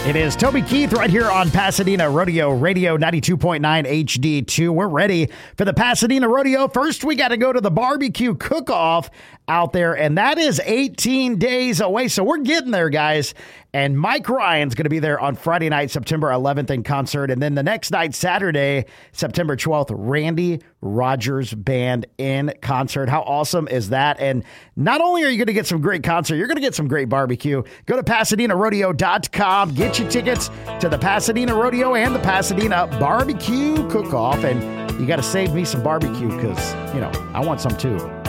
It is Toby Keith right here on Pasadena Rodeo Radio 92.9 HD2. We're ready for the Pasadena Rodeo. First, we got to go to the barbecue cook-off out there, and that is 18 days away. So we're getting there, guys. And Mike Ryan's going to be there on Friday night, September 11th in concert. And then the next night, Saturday, September 12th, Randy Rogers Band in concert. How awesome is that? And not only are you going to get some great concert, you're going to get some great barbecue. Go to PasadenaRodeo.com. Get your tickets to the Pasadena Rodeo and the Pasadena Barbecue Cook-Off. And you got to save me some barbecue because, I want some too.